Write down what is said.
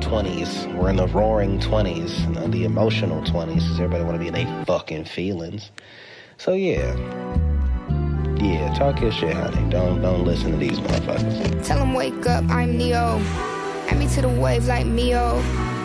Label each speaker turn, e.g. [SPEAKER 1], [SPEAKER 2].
[SPEAKER 1] 20s. We're in the roaring 20s, the emotional 20s, because everybody want to be in their fucking feelings. So yeah, talk your shit, honey. Don't listen to these motherfuckers.
[SPEAKER 2] Tell them wake up, I'm Neo. Add me to the wave like Mio.